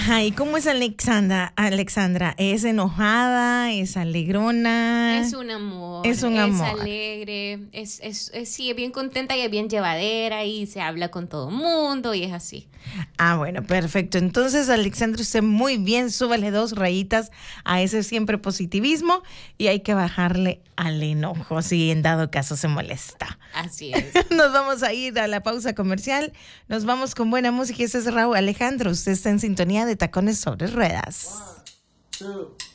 Ajá, ¿y cómo es Alexandra? Alexandra, ¿es enojada? ¿Es alegrona? Es un amor. Es un amor. Es alegre. Sí, es bien contenta y es bien llevadera y se habla con todo el mundo y es así. Ah, bueno, perfecto. Entonces, Alexandra, usted muy bien, súbale 2 rayitas a ese siempre positivismo y hay que bajarle al enojo si en dado caso se molesta. Así es. Nos vamos a ir a la pausa comercial. Nos vamos con buena música. Ese es Raúl Alejandro. Usted está en sintonía de Tacones sobre Ruedas. 1, 2